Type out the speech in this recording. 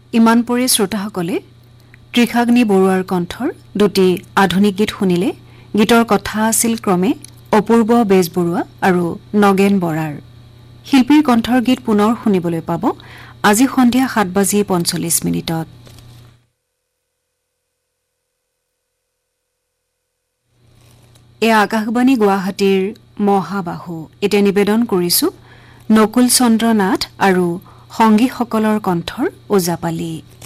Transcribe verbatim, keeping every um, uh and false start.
ইমান পৰে শ্ৰোতাসকলে ত্ৰিখাগ্নি বৰুৱাৰ কণ্ঠৰ দুটি আধুনিক গীত শুনিলে। গীতৰ কথা আছিল ক্ৰমে অপূৰ্ব বেজবৰুৱা আৰু নগেন বৰাৰ। শিল্পীৰ কণ্ঠৰ গীত পুনৰ শুনিবলৈ পাব আজি সন্ধিয়া সাত বাজি পঞ্চল্লিছ মিনিটত। এয়া আকাশবাণী গুৱাহাটীৰ মহাবাহু। এতিয়া নিবেদন কৰিছো নকুল চন্দ্ৰ নাথ আৰু সংগীসকলৰ কণ্ঠৰ ওজাপালি।